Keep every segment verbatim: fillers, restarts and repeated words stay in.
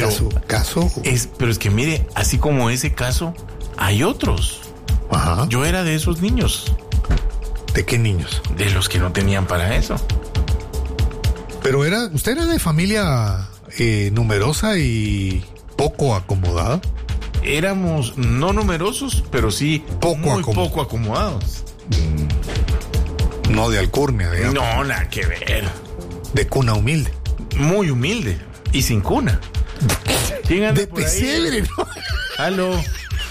pero, era su caso. Es, pero es que mire, así como ese caso, hay otros. Ajá. Yo era de esos niños. ¿De qué niños? De los que no tenían para eso. Pero era, ¿usted era de familia eh, numerosa y poco acomodada? Éramos no numerosos, pero sí poco muy acom- poco acomodados. Mm, no de alcurnia, digamos. No, nada que ver. De cuna humilde. Muy humilde y sin cuna. ¿Quién anda de por pesebre, ahí? ¿no? Aló.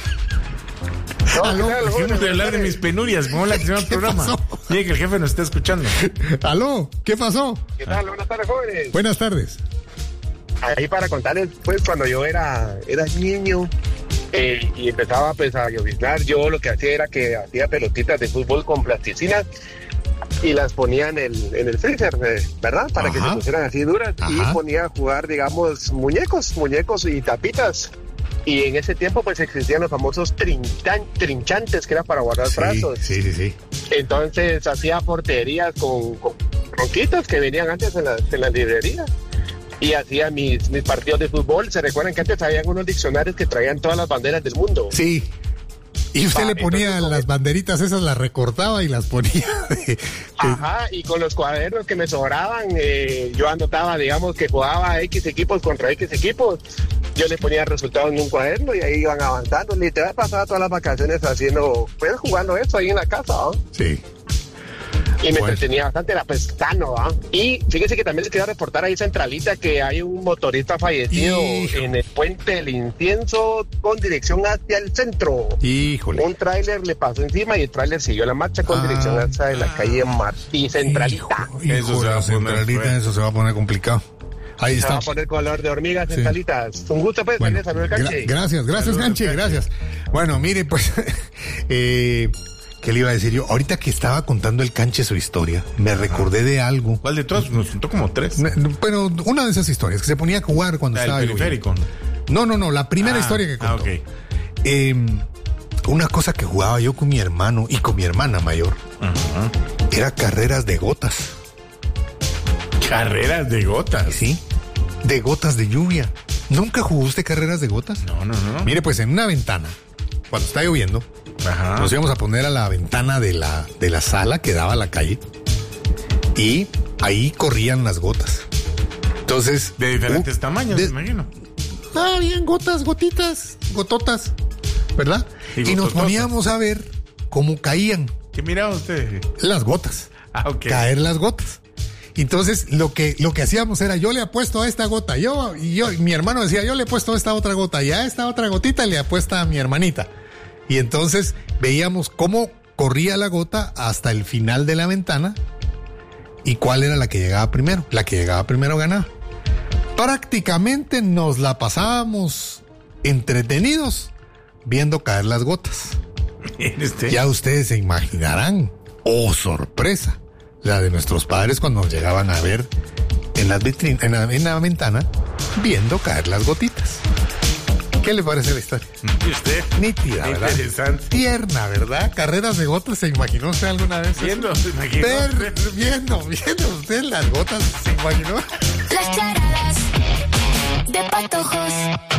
No, Aló. Dejemos de hablar de mis penurias. Vamos a la atención al programa. pasó? Mire que el jefe nos está escuchando. Aló, ¿qué pasó? ¿Qué tal? Buenas tardes, jóvenes. Buenas tardes. Ahí para contarles, pues cuando yo era, era niño eh, y empezaba pues a lloviznar, yo lo que hacía era que hacía pelotitas de fútbol con plasticina y las ponía en el, en el freezer, eh, ¿verdad? Para Ajá. que se pusieran así duras. Ajá. Y ponía a jugar, digamos, muñecos, muñecos y tapitas. Y en ese tiempo pues existían los famosos trinchan, trinchantes que era para guardar Sí, brazos. sí, sí, sí. Entonces hacía porterías con, con ronquitos que venían antes en las, en las librerías. Y hacía mis, mis partidos de fútbol. ¿Se recuerdan que antes habían unos diccionarios que traían todas las banderas del mundo? Sí. Y usted Va, le ponía entonces, las banderitas esas, las recortaba y las ponía. de- Ajá, y con los cuadernos que me sobraban, eh, yo anotaba, digamos, que jugaba X equipos contra X equipos. Yo le ponía resultados en un cuaderno y ahí iban avanzando. Literal pasaba todas las vacaciones haciendo, pues jugando eso ahí en la casa, ¿no? Sí. Y me Bueno. entretenía bastante, era pues sano, ¿ah? Y fíjense que también les quería reportar ahí centralita que hay un motorista fallecido Hijo. en el puente del Incienso con dirección hacia el centro. Híjole. Un tráiler le pasó encima y el tráiler siguió la marcha con Ah. dirección hacia la calle Martí Centralita. Hijo, hijo, Eso se va la a poner centralita, feo. eso se va a poner complicado. Ahí Se va está. a poner color de hormigas Sí. centralitas. Un gusto, pues, Bueno, saludos, gra- Canche. gracias, gracias, Saludos, Ganche, Ganche. gracias. Bueno, mire, pues, eh, ¿qué le iba a decir yo? Ahorita que estaba contando el Canche su historia, me recordé de algo. ¿Cuál de todas? Nos juntó como tres. Ne- Bueno, una de esas historias que se ponía a jugar cuando La estaba del lloviendo. periférico. No, no, no, la primera Ah, historia que ah, contó. ok. Eh, una cosa que jugaba yo con mi hermano y con mi hermana mayor Ajá. era carreras de gotas, Carreras de gotas. ¿sí? De gotas de lluvia. ¿Nunca jugó usted carreras de gotas? No, no, no. Mire, pues en una ventana, cuando está lloviendo, Ajá. nos íbamos a poner a la ventana de la, de la sala que daba a la calle y ahí corrían las gotas. Entonces... De diferentes uh, tamaños, de- me imagino. Ah, bien, gotas, gotitas, gototas, ¿verdad? Y Y, nos gotototas. poníamos a ver cómo caían ¿Qué miraba usted? las gotas, Ah, ok. caer las gotas. Entonces lo que lo que hacíamos era yo le apuesto a esta gota, yo y yo y mi hermano decía yo le he puesto a esta otra gota y a esta otra gotita le apuesta a mi hermanita. Y entonces veíamos cómo corría la gota hasta el final de la ventana y cuál era la que llegaba primero. La que llegaba primero ganaba. Prácticamente nos la pasábamos entretenidos viendo caer las gotas. Este. Ya ustedes se imaginarán, oh sorpresa, la de nuestros padres cuando llegaban a ver en las vitrinas, en la, en la ventana, viendo caer las gotitas. ¿Qué le parece la historia? ¿Y usted? Nítida, ¿verdad? Interesante. Tierna, ¿verdad? Carreras de gotas, ¿se imaginó usted alguna vez? Viendo, se imaginó. Ver- viendo, viendo usted las gotas, ¿se imaginó? Las charadas de Patojos.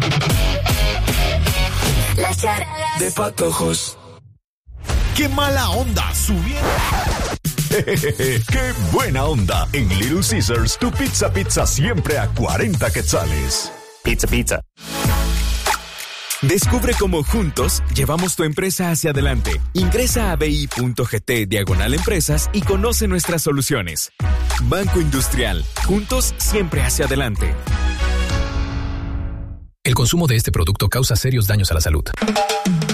Las charadas De patojos. ¡Qué mala onda! Subiendo. ¡Qué buena onda! En Little Caesars, tu pizza pizza siempre a cuarenta quetzales. Pizza, pizza. Descubre cómo juntos llevamos tu empresa hacia adelante. Ingresa a bi.gt diagonal empresas y conoce nuestras soluciones. Banco Industrial. Juntos siempre hacia adelante. El consumo de este producto causa serios daños a la salud.